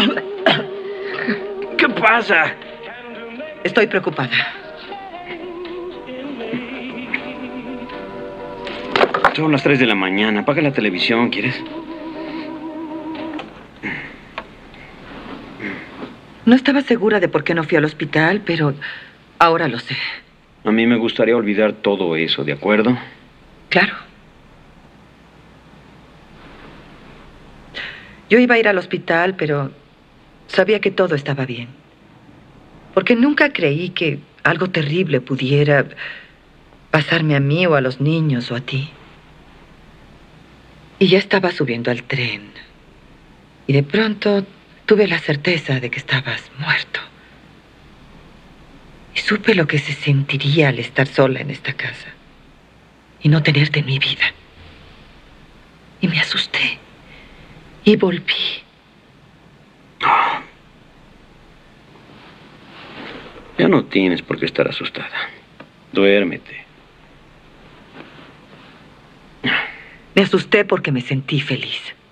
¿Qué pasa? Estoy preocupada. Son las 3 de la mañana. Apaga la televisión, ¿quieres? No estaba segura de por qué no fui al hospital, pero ahora lo sé. A mí me gustaría olvidar todo eso, ¿de acuerdo? Claro. Yo iba a ir al hospital, pero sabía que todo estaba bien. Porque nunca creí que algo terrible pudiera pasarme a mí o a los niños o a ti. Y ya estaba subiendo al tren. Y de pronto tuve la certeza de que estabas muerto. Y supe lo que se sentiría al estar sola en esta casa. Y no tenerte en mi vida. Y me asusté. Y volví. Ya no tienes por qué estar asustada. Duérmete. Me asusté porque me sentí feliz.